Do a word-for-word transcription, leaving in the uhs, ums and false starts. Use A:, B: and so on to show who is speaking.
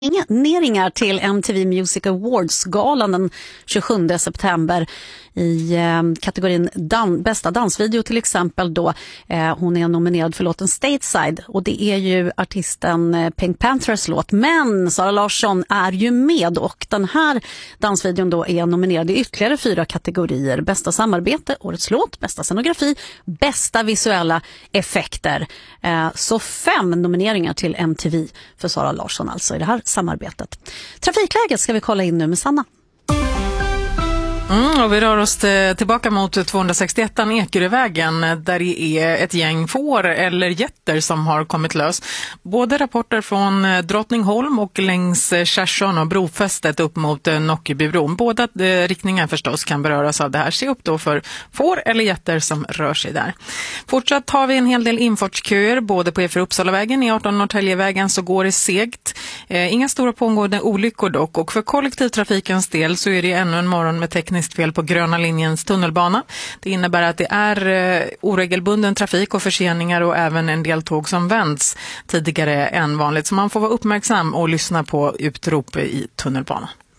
A: Nomineringar till M T V Music Awards-galan den tjugosjunde september i eh, kategorin dan- bästa dansvideo till exempel då. Eh, hon är nominerad för låten Stateside och det är ju artisten eh, Pink Panthers låt. Men Sara Larsson är ju med och den här dansvideon då är nominerad i ytterligare fyra kategorier. Bästa samarbete, årets låt, bästa scenografi, bästa visuella effekter. Eh, så fem nomineringar till M T V för Sara Larsson alltså i det här samarbetet. Trafikläget ska vi kolla in nu med Sanna.
B: Mm, och vi rör oss tillbaka mot tvåhundrasextioett Ekerövägen där det är ett gäng får eller jätter som har kommit lös. Både rapporter från Drottningholm och längs Kärrsön och brofästet upp mot Nockebybron. Båda riktningar förstås kan beröras av det här. Se upp då för får eller jätter som rör sig där. Fortsatt har vi en hel del infartsköer både på E fyra Uppsalavägen, E arton Norrtäljevägen så går det segt. Eh, inga stora pågående olyckor dock och för kollektivtrafikens del så är det ännu en morgon med tekniskt fel på gröna linjens tunnelbana. Det innebär att det är eh, oregelbunden trafik och förseningar och även en del tåg som vänds tidigare än vanligt. Så man får vara uppmärksam och lyssna på utrop i tunnelbanan.